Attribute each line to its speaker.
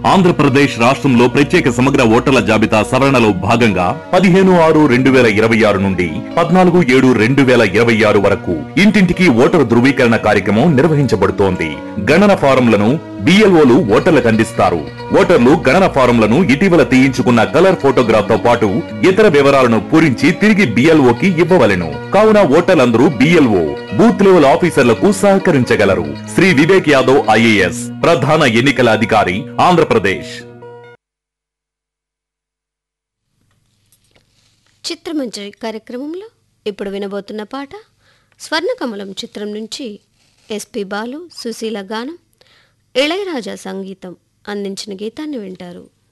Speaker 1: ఆంధ్రప్రదేశ్ రాష్ట్రంలో ప్రత్యేక సమగ్ర ఓటర్ల జాబితా సవరణలో భాగంగా 15/6/2026 నుండి 14/7/2026 వరకు ఇంటింటికి ఓటరు ధృవీకరణ కార్యక్రమం నిర్వహించబడుతోంది. గణన ఫారంలను BLOలు ఓటర్లకు అందిస్తారు. ఓటర్లు గణన ఫారంలను ఇటీవల తీయించుకున్న కలర్ ఫోటోగ్రాఫ్ తో పాటు ఇతర వివరాలను పూరించి తిరిగి BLOకి ఇవ్వవలెను. కావున ఓటర్లందరూ BLO బూత్ లెవెల్ ఆఫీసర్లకు సహకరించగలరు. శ్రీ వివేక్ యాదవ్ IAS ప్రధాన ఎన్నికల అధికారి, ఆంధ్రప్రదేశ్.
Speaker 2: చిత్రమంజరి కార్యక్రమంలో ఇప్పుడు వినబోతున్న పాట స్వర్ణకమలం చిత్రం నుంచి SP బాలు, సుశీల గానం, ఇళయరాజా సంగీతం అందించిన గీతాన్ని వింటారు.